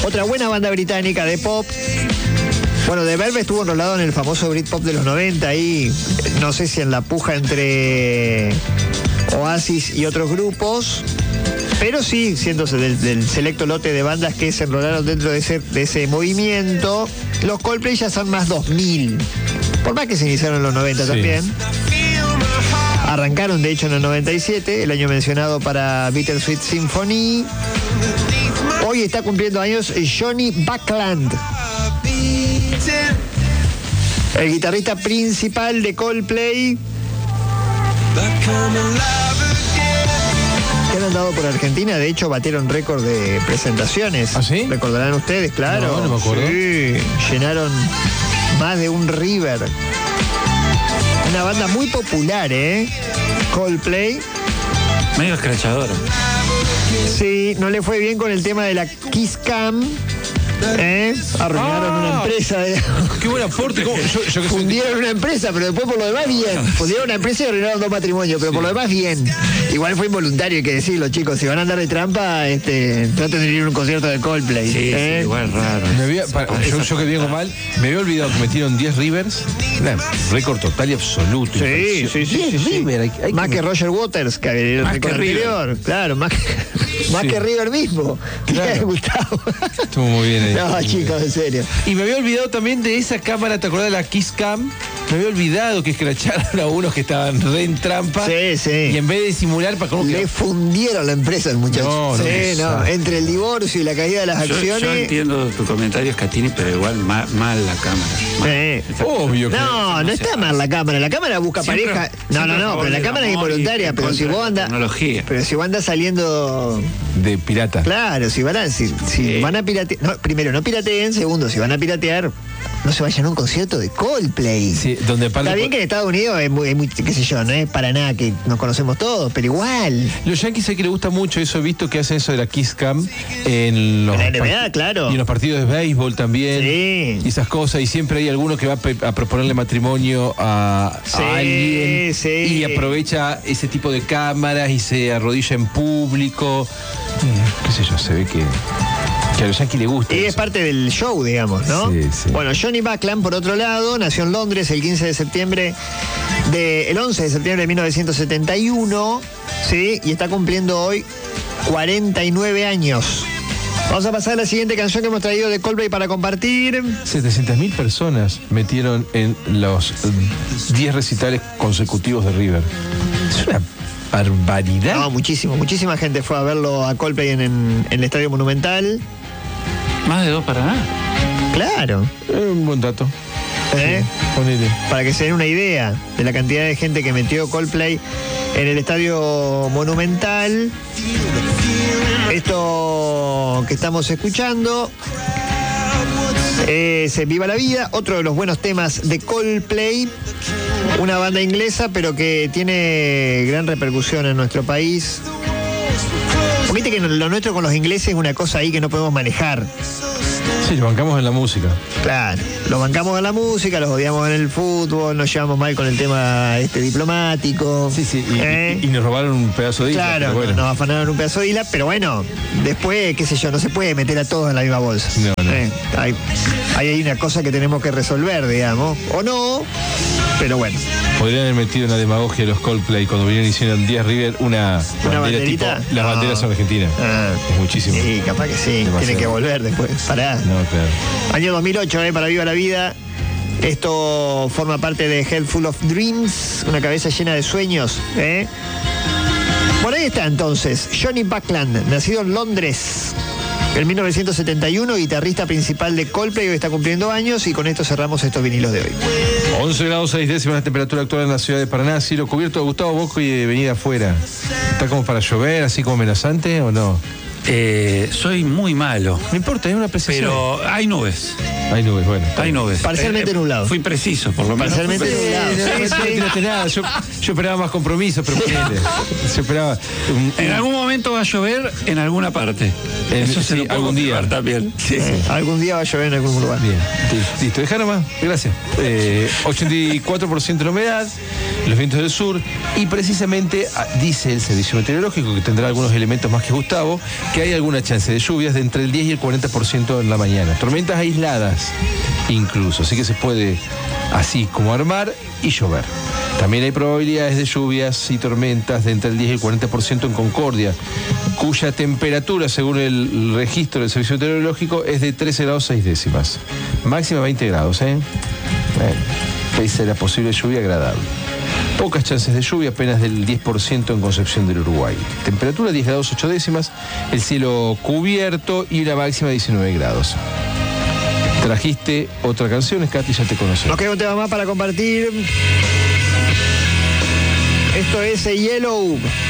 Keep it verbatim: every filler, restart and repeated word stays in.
Otra buena banda británica de pop. Bueno, The Verve estuvo enrolado en el famoso Britpop de los noventa, ahí, no sé si en la puja entre Oasis y otros grupos, pero sí, siéndose del, del selecto lote de bandas que se enrolaron dentro de ese, de ese movimiento. Los Coldplay ya son más dos mil, por más que se iniciaron en los noventa, sí. También. Arrancaron, de hecho, en el noventa y siete, el año mencionado para Bittersweet Symphony. Hoy está cumpliendo años Johnny Buckland, el guitarrista principal de Coldplay, que han andado por Argentina. De hecho, batieron récord de presentaciones. ¿Ah, sí? Recordarán ustedes, claro. No, no me acuerdo. Sí, llenaron más de un River. Una banda muy popular, ¿eh? Coldplay. Medio escrachadora. Sí, no le fue bien con el tema de la Kiss Cam. ¿Eh? Arruinaron ah, una empresa. De... Qué buen aporte. Yo, yo que Fundieron una empresa, pero después por lo demás bien. Fundieron una empresa y arruinaron dos matrimonios, pero sí. Por lo demás bien. Igual fue involuntario, hay que decirlo, chicos. Si van a andar de trampa, este, traten de ir a un concierto de Coldplay. Sí, ¿eh? sí, igual raro. Me había, para, yo, yo que digo mal, me había olvidado que metieron diez Rivers. Nah, récord total y absoluto. Sí, sí, sí. sí, sí. River, hay, hay más que, que Roger Waters, que el récord anterior. Claro, más que, más sí. que River mismo. Claro. Gustavo. Estuvo muy bien ahí. No, chicos, en serio. Y me había olvidado también de esa cámara, ¿te acordás de la Kiss Cam? Me había olvidado que escracharon a unos que estaban re en trampa. Sí, sí. Y en vez de simular para cómo le que... fundieron la empresa al muchacho. No, no, sí, no. no. Entre el divorcio y la caída de las yo, acciones. Yo entiendo tu comentario, Scatini, pero igual mal, mal la cámara. Sí. Obvio que no, no está mal la cámara. La cámara busca siempre, pareja. No, no, no, pero la cámara es involuntaria. Pero si vos andas. Pero si vos andas saliendo. De pirata. Claro, si van a, si, si sí. van a piratear. No, primero, no pirateen. Segundo, si van a piratear, no se vayan a un concierto de Coldplay. Sí, donde está bien que en Estados Unidos es muy, es muy, qué sé yo, no es para nada que nos conocemos todos, pero igual. Los Yankees sé que les gusta mucho eso, he visto que hacen eso de la Kiss Cam en los en la N B A, claro. Y en los partidos de béisbol también. Sí. Y esas cosas, y siempre hay alguno que va a, a proponerle matrimonio a, sí, a alguien sí. y aprovecha ese tipo de cámaras y se arrodilla en público. Qué sé yo, se ve que que a los Yankees le gusta. Y eso. Es parte del show, digamos, ¿no? Sí, sí. Bueno, Johnny Buckland, por otro lado, nació en Londres el quince de septiembre de, el once de septiembre de mil novecientos setenta y uno, ¿sí? Y está cumpliendo hoy cuarenta y nueve años. Vamos a pasar a la siguiente canción que hemos traído de Coldplay para compartir. setecientas mil personas metieron en los diez recitales consecutivos de River. Es una barbaridad. No, muchísimo, muchísima gente fue a verlo a Coldplay en, en, en el Estadio Monumental. Más de dos para nada. Claro. Es un buen dato. ¿Eh? Ponele. Para que se den una idea de la cantidad de gente que metió Coldplay en el Estadio Monumental. Esto que estamos escuchando es Viva la Vida, otro de los buenos temas de Coldplay, una banda inglesa pero que tiene gran repercusión en nuestro país. Porque viste que lo nuestro con los ingleses es una cosa ahí que no podemos manejar. Sí, lo bancamos en la música. Claro, los bancamos en la música, los odiamos en el fútbol, nos llevamos mal con el tema este diplomático. Sí, sí, y, ¿eh? y, y nos robaron un pedazo de isla. Claro, bueno. Nos afanaron un pedazo de isla, pero bueno, después, qué sé yo, no se puede meter a todos en la misma bolsa. No, no. ¿Eh? Hay, hay una cosa que tenemos que resolver, digamos, o no, pero bueno. Podrían haber metido una demagogia de los Coldplay cuando vinieron y hicieron diez River, una, ¿Una bandera tipo, banderita? las No. banderas son argentinas. Ah. Es muchísimo. Sí, capaz que sí, Demasiado. tienen que volver después. Pará. No, claro. Año dos mil ocho, eh, para Viva la Vida. Esto forma parte de Head Full of Dreams, una cabeza llena de sueños. ¿eh? Por ahí está entonces Johnny Buckland, nacido en Londres en mil novecientos setenta y uno, guitarrista principal de Coldplay, hoy está cumpliendo años, y con esto cerramos estos vinilos de hoy. once grados seis décimas la temperatura actual en la ciudad de Paraná, cielo cubierto. Gustavo Bosco y de venida afuera. ¿Está como para llover, así como amenazante o no? Eh, soy muy malo. No importa, es una apreciación. Pero hay nubes. Hay nubes, bueno. Hay nubes. Parcialmente Eh, eh, nublado. Fui preciso, por lo menos. Parcialmente Fui preciso. nublado. No, Sí, no, sí. no tiraste nada. Yo, yo esperaba más compromiso, pero ponele. Yo esperaba. un- En algún momento va a llover en alguna parte. En- Eso sí, se lo puedo algún día. confirmar también. Sí, sí. Eh, algún día va a llover en algún lugar. Bien, sí, listo. Deja nomás, gracias. Eh, ochenta y cuatro por ciento de humedad, los vientos del sur, y precisamente ah, dice el servicio meteorológico, que tendrá algunos elementos más que Gustavo, que hay alguna chance de lluvias de entre el diez y el cuarenta por ciento en la mañana. Tormentas aisladas incluso, así que se puede así como armar y llover. También hay probabilidades de lluvias y tormentas de entre el diez y el cuarenta por ciento en Concordia, cuya temperatura, según el registro del Servicio Meteorológico, es de trece grados seis décimas. Máxima veinte grados, ¿eh? Ahí será posible lluvia agradable. Pocas chances de lluvia, apenas del diez por ciento en Concepción del Uruguay. Temperatura diez grados ocho décimas, el cielo cubierto y una máxima de diecinueve grados. Trajiste otra canción, Katy, ya te conoces. Nos queda un tema más para compartir. Esto es Yellow.